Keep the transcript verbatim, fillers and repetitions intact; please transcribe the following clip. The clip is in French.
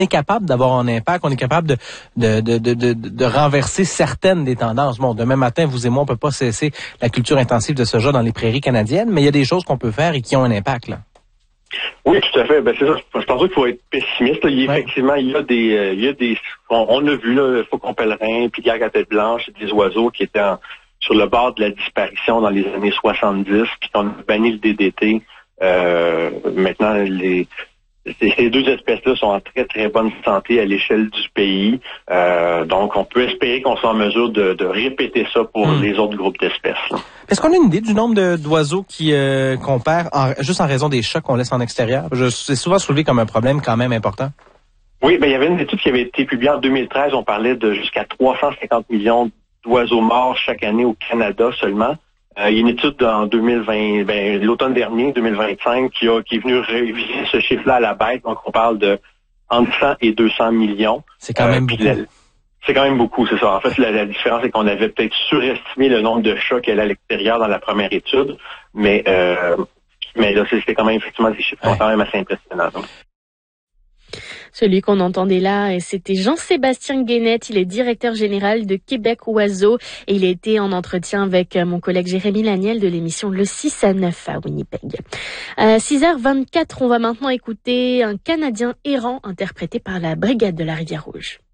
est capable d'avoir un impact, on est capable de, de, de, de, de, de renverser certaines des tendances. Bon, demain matin, vous et moi, on peut pas cesser la culture intensive de soja dans les prairies canadiennes, mais il y a des choses qu'on peut faire et qui ont un impact, là. Oui, tout à fait. Ben, c'est ça. Je pense qu'il faut être pessimiste. Là. Il, ouais. Effectivement, il y a des, euh, il y a des, on, on a vu, là, le faucon pèlerin, puis gargue à tête blanche, des oiseaux qui étaient en, sur le bord de la disparition dans les années soixante-dix, puis qu'on a banni le D D T. Euh, maintenant, les, ces deux espèces-là sont en très, très bonne santé à l'échelle du pays. Euh, donc, on peut espérer qu'on soit en mesure de, de répéter ça pour mmh. les autres groupes d'espèces. Là. Est-ce qu'on a une idée du nombre de, d'oiseaux qui euh, qu'on perd en, juste en raison des chocs qu'on laisse en extérieur? Je, c'est souvent soulevé comme un problème quand même important. Oui, ben il y avait une étude qui avait été publiée en deux mille treize. On parlait de jusqu'à trois cent cinquante millions d'oiseaux morts chaque année au Canada seulement. Euh, il y a une étude en deux mille vingt, ben, l'automne dernier, deux mille vingt-cinq, qui, a, qui est venue réviser ce chiffre-là à la baisse. Donc, on parle de entre cent et deux cents millions. C'est quand même euh, beaucoup. La, c'est quand même beaucoup, c'est ça. En fait, la, la différence, c'est qu'on avait peut-être surestimé le nombre de chats qu'il y avait à l'extérieur dans la première étude. Mais, euh, mais là, c'était quand même effectivement des chiffres qui sont quand même assez impressionnants. Donc. Celui qu'on entendait là, c'était Jean-Sébastien Guénette. Il est directeur général de Québec Oiseaux et il a été en entretien avec mon collègue Jérémy Laniel de l'émission Le six à neuf à Winnipeg. À six heures vingt-quatre, on va maintenant écouter un Canadien errant interprété par la Brigade de la Rivière-Rouge.